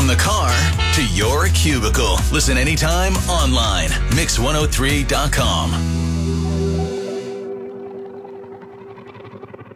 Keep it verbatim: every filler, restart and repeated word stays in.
From the car to your cubicle. Listen anytime online. mix one oh three dot com.